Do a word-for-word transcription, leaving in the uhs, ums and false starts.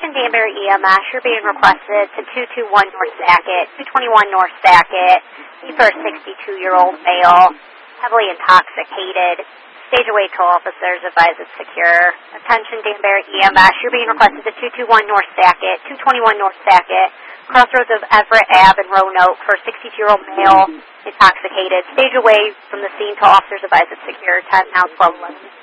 Attention Danbury E M S, you're being requested to two two one North Sackett, two twenty-one North Sackett, for a sixty-two-year-old male, heavily intoxicated. Stage away to officers, advise it's secure. Attention Danbury E M S, you're being requested to two two one North Sackett, two twenty-one North Sackett, crossroads of Everett Ave and Roanoke for a sixty-two-year-old male, intoxicated. Stage away from the scene to officers, advise it's secure. ten, now twelve eleven.